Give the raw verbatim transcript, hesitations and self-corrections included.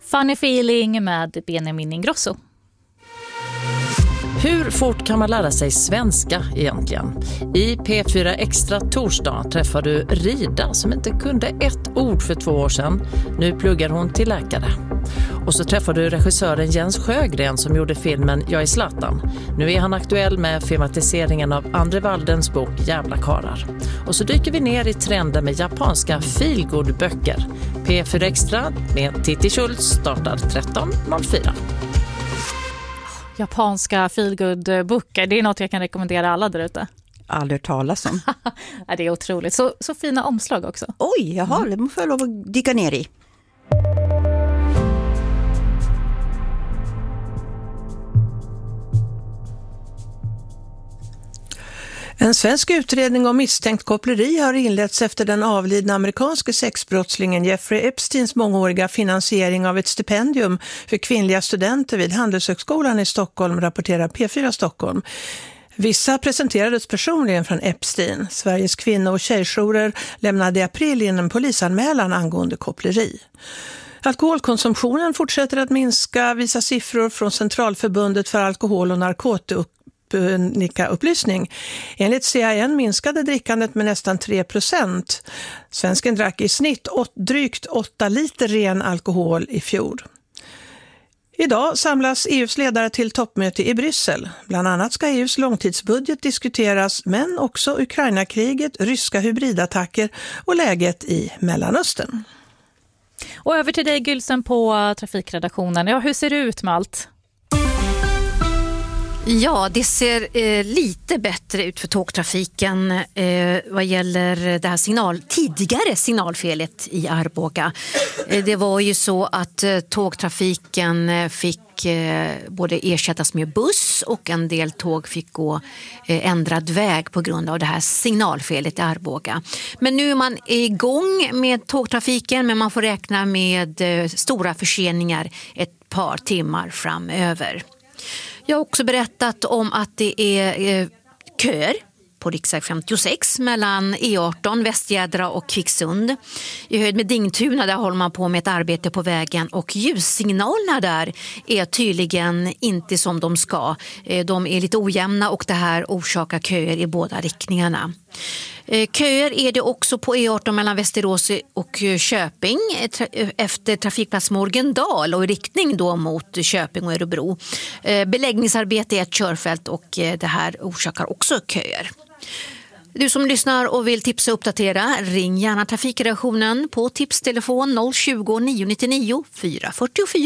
Funny Feeling med Benjamin Ingrosso. Hur fort kan man lära sig svenska egentligen? I P fyra Extra torsdag träffar du Rida som inte kunde ett ord för två år sedan. Nu pluggar hon till läkare. Och så träffar du regissören Jens Sjögren som gjorde filmen Jag är Zlatan. Nu är han aktuell med filmatiseringen av Andre Waldens bok Jävla karar. Och så dyker vi ner i trenden med japanska feelgood-böcker. P fyra Extra med Titti Schultz startar tretton noll fyra. Japanska feelgood-böcker, det är något jag kan rekommendera alla där ute. Aldrig talas om. Ja, det är otroligt. Så, så fina omslag också. Oj, jaha, mm. det måste jag lov att dyka ner i. En svensk utredning om misstänkt koppleri har inletts efter den avlidna amerikanske sexbrottslingen Jeffrey Epsteins mångåriga finansiering av ett stipendium för kvinnliga studenter vid Handelshögskolan i Stockholm, rapporterar P fyra Stockholm. Vissa presenterades personligen från Epstein. Sveriges kvinno- och tjejjourer lämnade i april in en polisanmälan angående koppleri. Alkoholkonsumtionen fortsätter att minska, visar siffror från Centralförbundet för alkohol- och narkotikaupplysning. Enligt C A N minskade drickandet med nästan tre procent. Svensken drack i snitt åt, drygt åtta liter ren alkohol i fjol. Idag samlas E U:s ledare till toppmöte i Bryssel. Bland annat ska E U:s långtidsbudget diskuteras, men också Ukraina-kriget, ryska hybridattacker och läget i Mellanöstern. Och över till dig Gylsen på trafikredaktionen. Ja, hur ser det ut med allt? Ja, det ser eh, lite bättre ut för tågtrafiken eh, vad gäller det här signal, tidigare signalfelet i Arboga. Eh, det var ju så att eh, tågtrafiken eh, fick eh, både ersättas med buss och en del tåg fick gå eh, ändrad väg på grund av det här signalfelet i Arboga. Men nu är man igång med tågtrafiken, men man får räkna med eh, stora förseningar ett par timmar framöver. Jag har också berättat om att det är eh, köer på riksväg femtiosex mellan E arton, Västgädra och Kvicksund. I höjd med Dingtuna där håller man på med ett arbete på vägen och ljussignalerna där är tydligen inte som de ska. Eh, de är lite ojämna och det här orsakar köer i båda riktningarna. Köer är det också på E arton mellan Västerås och Köping efter trafikplats Morgendal och i riktning då mot Köping och Örebro. Beläggningsarbete är ett körfält och det här orsakar också köer. Du som lyssnar och vill tipsa och uppdatera, ring gärna trafikredaktionen på tipstelefon noll tjugo, nio nittionio, fyra fyrtiofyra.